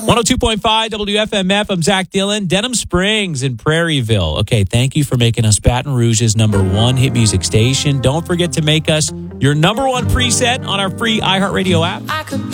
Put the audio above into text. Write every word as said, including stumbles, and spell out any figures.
one oh two point five W F M F. I'm Zach Dillon. Denham Springs in Prairieville. Okay, thank you for making us Baton Rouge's number one hit music station. Don't forget to make us your number one preset on our free iHeartRadio app.